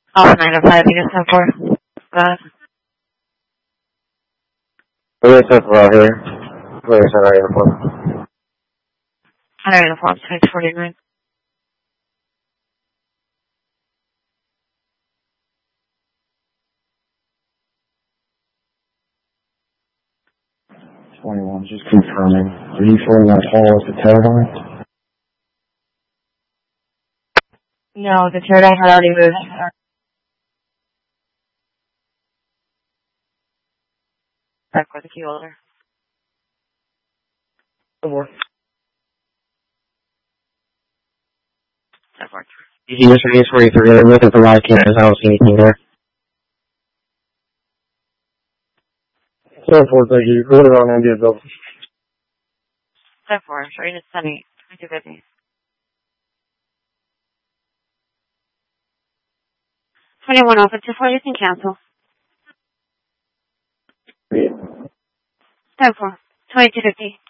Off 905, you just 10-4. Where is that for here? Where is that our uniform? Our uniform, 649. Just confirming. Are you sure that hall is the Teradyne? No, the Teradyne had already moved. Back with the key holder. Over. 10-4. You just raised 43. They're looking for live cameras. I don't see anything there. 10-4, thank you. Put it on India Bill. 10-4, showing it's sunny. 2250. 21 off at 2-4, you can cancel. 10-4, 2250.